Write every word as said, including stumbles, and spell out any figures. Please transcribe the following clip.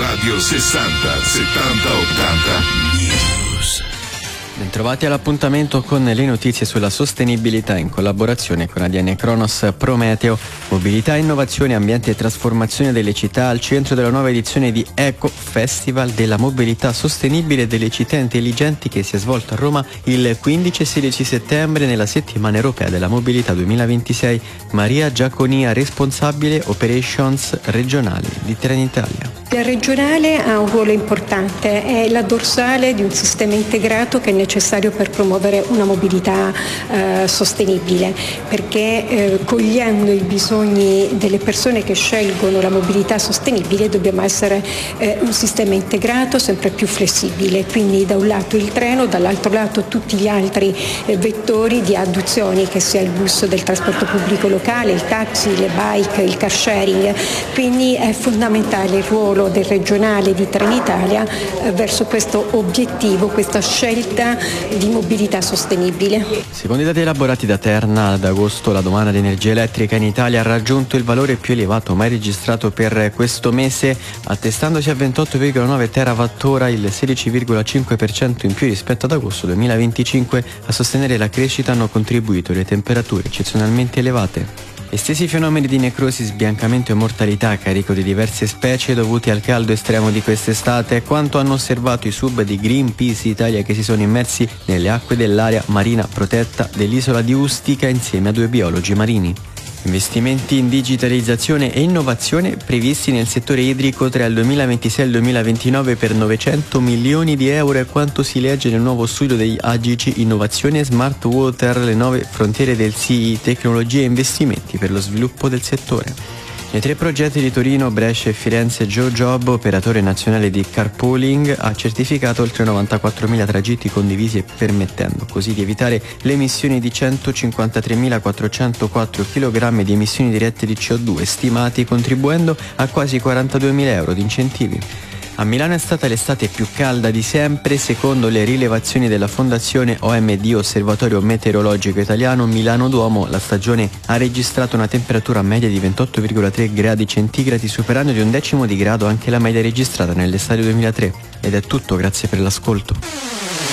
Radio sessanta settanta ottanta News. Bentrovati all'appuntamento con le notizie sulla sostenibilità in collaborazione con A D N Cronos Prometeo. Mobilità, innovazione, ambiente e trasformazione delle città al centro della nuova edizione di Eco Festival della mobilità sostenibile delle città intelligenti che si è svolta a Roma il quindici e sedici settembre nella settimana europea della mobilità duemilaventisei. Maria Giaconia, responsabile operations regionali di Trenitalia. La regionale ha un ruolo importante, è la dorsale di un sistema integrato che è necessario per promuovere una mobilità eh, sostenibile, perché eh, cogliendo i bisogni delle persone che scelgono la mobilità sostenibile dobbiamo essere eh, un sistema integrato sempre più flessibile, quindi da un lato il treno, dall'altro lato tutti gli altri eh, vettori di adduzioni, che sia il bus del trasporto pubblico locale, il taxi, le bike, il car sharing, quindi è fondamentale il ruolo del regionale di Trenitalia eh, verso questo obiettivo, questa scelta di mobilità sostenibile. Secondo i dati elaborati da Terna, ad agosto la domanda di energia elettrica in Italia ha raggiunto il valore più elevato mai registrato per questo mese, attestandosi a ventotto virgola nove terawattora, il sedici virgola cinque per cento in più rispetto ad agosto duemilaventicinque. A sostenere la crescita hanno contribuito le temperature eccezionalmente elevate. Estesi fenomeni di necrosi, sbiancamento e mortalità a carico di diverse specie dovuti al caldo estremo di quest'estate è quanto hanno osservato i sub di Greenpeace Italia che si sono immersi nelle acque dell'area marina protetta dell'isola di Ustica insieme a due biologi marini. Investimenti in digitalizzazione e innovazione previsti nel settore idrico tra il duemilaventisei e il duemilaventinove per novecento milioni di euro è quanto si legge nel nuovo studio degli A G C Innovazione Smart Water, le nuove frontiere del S I I, tecnologie e investimenti per lo sviluppo del settore. Nei tre progetti di Torino, Brescia e Firenze, GeoJob, operatore nazionale di carpooling, ha certificato oltre novantaquattromila tragitti condivisi, permettendo così di evitare le emissioni di centocinquantatremilaquattrocentoquattro chilogrammi di emissioni dirette di C O due stimati, contribuendo a quasi quarantaduemila euro di incentivi. A Milano è stata l'estate più calda di sempre, secondo le rilevazioni della Fondazione O M D Osservatorio Meteorologico Italiano. Milano Duomo la stagione ha registrato una temperatura media di ventotto virgola tre gradi centigradi, superando di un decimo di grado anche la media registrata nell'estate duemilatré. Ed è tutto, grazie per l'ascolto.